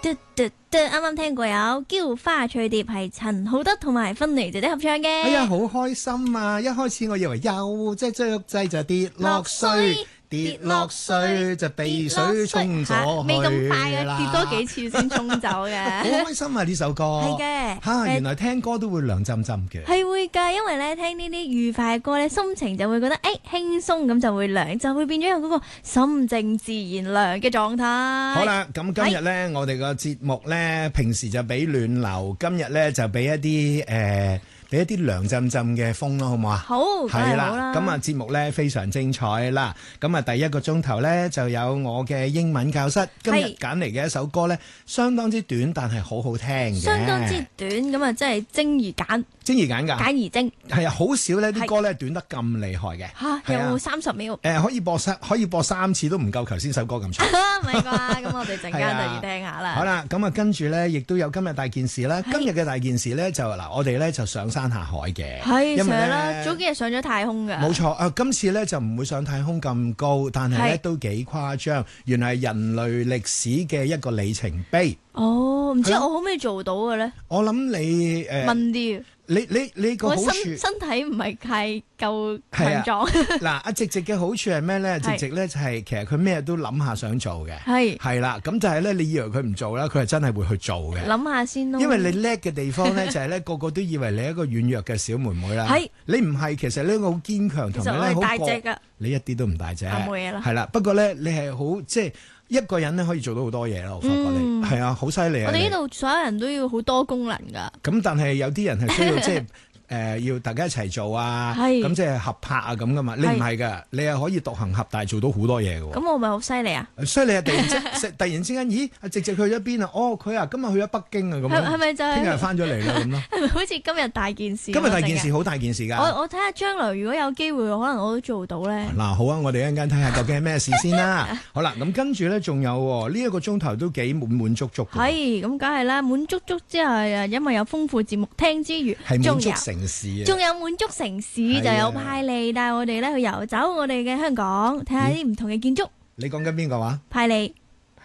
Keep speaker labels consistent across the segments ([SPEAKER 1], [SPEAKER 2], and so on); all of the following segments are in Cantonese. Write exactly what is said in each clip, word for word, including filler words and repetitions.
[SPEAKER 1] 嘟嘟嘟，啱啱聽過有《嬌花翠蝶》，係陳浩德同埋芬妮姐姐合唱嘅。
[SPEAKER 2] 哎呀，好開心啊！一開始我以為有隻雀仔就跌落水。跌落水就被水沖咗
[SPEAKER 1] 未咁快
[SPEAKER 2] 嘅
[SPEAKER 1] 啊，跌多幾次先沖走嘅。
[SPEAKER 2] 好開心啊！呢首歌
[SPEAKER 1] 係嘅
[SPEAKER 2] 嚇，原來聽歌都會涼浸浸嘅。
[SPEAKER 1] 係會㗎，因為咧聽呢啲愉快嘅歌咧，心情就會覺得誒、哎、輕鬆咁就會涼，就會變咗有嗰個心靜自然涼嘅狀態。
[SPEAKER 2] 好啦，咁今日咧我哋個節目咧，平時就俾暖流，今日咧就俾一啲誒。呃俾一啲涼浸浸嘅風咯，好唔好啊？
[SPEAKER 1] 好，係啦。
[SPEAKER 2] 咁啊，節目咧非常精彩啦。咁啊，第一個鐘頭咧就有我嘅英文教室，今日揀嚟嘅一首歌咧，相當之短，但係好好聽嘅。
[SPEAKER 1] 相當之短，咁啊，真係精而簡。
[SPEAKER 2] 精而簡㗎。
[SPEAKER 1] 簡而精。係
[SPEAKER 2] 啊，好少呢啲歌咧短得咁厲害嘅。
[SPEAKER 1] 嚇，有三十秒。
[SPEAKER 2] 誒，可以播三可以播三次都唔夠頭先首歌咁長。
[SPEAKER 1] 唔係啩？咁我哋陣間就要聽下啦。
[SPEAKER 2] 好啦，咁啊，跟住咧，亦都有今日大件事啦。今日嘅大件事咧，就嗱，我哋咧就上山下海嘅，
[SPEAKER 1] 係上啦，早幾日上咗太空㗎。
[SPEAKER 2] 冇錯啊！今次咧就唔會上太空咁高，但係咧都幾誇張。原來係人類歷史嘅一個里程碑。
[SPEAKER 1] 哦，唔知我可唔可以做到嘅咧？
[SPEAKER 2] 我諗你誒，
[SPEAKER 1] 問啲。
[SPEAKER 2] 你你你個好處，
[SPEAKER 1] 身身體唔係太夠強壯。
[SPEAKER 2] 嗱，阿直直嘅好處係咩咧？直直咧就係其實佢咩都諗下想做嘅。係係啦，咁就係咧，你以為佢唔做啦，佢係真係會去做嘅。
[SPEAKER 1] 諗下先咯。因
[SPEAKER 2] 為你叻嘅地方咧，就係咧個個都以為你係一個軟弱嘅小妹妹啦。係你唔係，其實呢個好堅強，同埋咧好大隻㗎。你一啲都唔大隻。冇嘢啦。係啦，不過咧你係好即係。一個人咧可以做到好多嘢咯，我發覺你係啊，好犀利啊！
[SPEAKER 1] 我哋呢度所有人都要好多功能㗎。
[SPEAKER 2] 咁但係有啲人係需要即係誒要大家一齊做啊，咁即係合拍啊咁噶嘛。你唔係㗎，你係可以獨行俠，但係做到好多嘢㗎喎。
[SPEAKER 1] 咁我咪好犀利啊！
[SPEAKER 2] 犀利啊！突然之突然之間，咦？阿直直去咗邊啊？哦，佢啊，今日去咗北京啊咁樣。係咪就係聽日翻咗嚟啦咁咯？係咪
[SPEAKER 1] 好似今日大件事？
[SPEAKER 2] 今日大件事好大件事㗎。
[SPEAKER 1] 我我睇下將來如果有機會，可能我都做到咧。
[SPEAKER 2] 嗱，好啊，我哋一陣間睇下究竟係咩事先啦。好啦，咁跟住咧仲有呢一個鐘頭都幾滿滿足足嘅。
[SPEAKER 1] 係，咁梗係啦，滿足足之後啊，因為有豐富節目聽之餘，
[SPEAKER 2] 係滿足城市啊，
[SPEAKER 1] 仲有滿足城市就有派利帶我哋咧去遊走我哋嘅香港，睇下啲唔同嘅建築。
[SPEAKER 2] 你講緊邊個話？
[SPEAKER 1] 派利。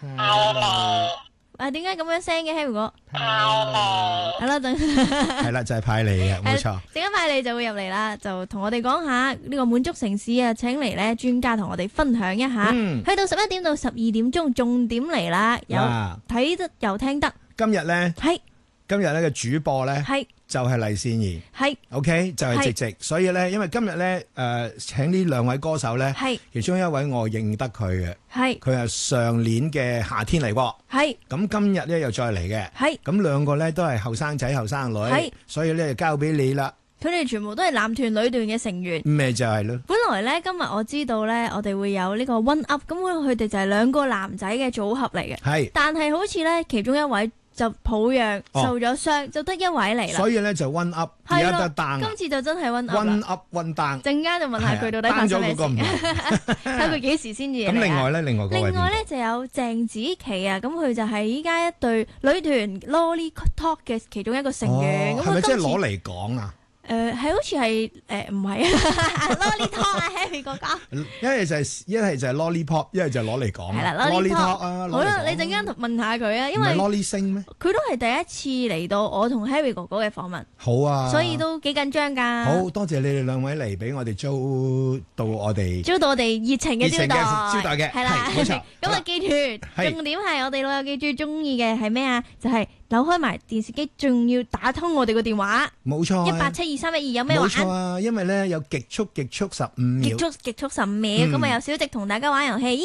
[SPEAKER 1] 啊，點解咁樣聲嘅 Harry 哥？係啦，等
[SPEAKER 2] 係啦，就係派利嘅，冇錯。
[SPEAKER 1] 陣間派利就會入嚟啦，就同我哋講下呢個滿足城市啊，請嚟咧專家同我哋分享一下。嗯、去到十一點到十二點鐘，重點嚟啦，有睇得又聽得。
[SPEAKER 2] 今日咧係今日咧嘅主播咧係。就係黎善儀，係 OK 就係直直，所以咧，因為今日咧誒請呢兩位歌手咧，係其中一位我認得佢嘅，係佢係上年嘅夏天嚟過，係咁今日咧又再嚟嘅，係咁兩個咧都係後生仔後生女，係所以咧就交俾你啦。
[SPEAKER 1] 佢哋全部都係男團女團嘅成員，
[SPEAKER 2] 咩就係咯。
[SPEAKER 1] 本來咧今日我知道咧，我哋會有呢個 One Up，咁佢哋就係兩個男仔嘅組合嚟嘅，係，但係好似咧其中一位就抱恙受咗傷，哦、就得一位嚟啦。所
[SPEAKER 2] 以咧就 one up， 而家得 down。
[SPEAKER 1] 今次就真係 one up。
[SPEAKER 2] one up one down。
[SPEAKER 1] 陣間就問下佢到底發生咩事。睇佢幾時先至嚟。咁
[SPEAKER 2] 另外咧，另外
[SPEAKER 1] 另外咧就有鄭子琪啊，咁佢就係依家一隊女團 Lolly Talk 嘅其中一個成員。
[SPEAKER 2] 係咪即係攞嚟講啊？
[SPEAKER 1] 誒係、呃、好似係誒唔係啊，Lollipop 啊 Harry 哥哥，
[SPEAKER 2] 一係就係一係就係 Lollipop，一係就攞嚟講。係啦，Lollipop 啊，
[SPEAKER 1] 好啦，你陣間問下佢啊，因為
[SPEAKER 2] Lolly 星咩？佢
[SPEAKER 1] 都係第一次嚟到我同 Harry 哥哥嘅訪問。
[SPEAKER 2] 好啊，
[SPEAKER 1] 所以都幾緊張㗎。
[SPEAKER 2] 好多謝你哋兩位嚟俾我哋租到我哋，
[SPEAKER 1] 租到我哋熱情嘅招待，
[SPEAKER 2] 招待嘅係啦，冇錯。
[SPEAKER 1] 咁啊，記住重點係我哋老友記最中意嘅係咩啊？就係、是。扭開埋電視機，仲要打通我哋個電話，冇錯、啊，一八七二三一二有咩玩？冇錯啊，
[SPEAKER 2] 因為咧有極速極速十五秒，
[SPEAKER 1] 極速極速十五秒，咁啊、嗯、有小直同大家玩遊戲。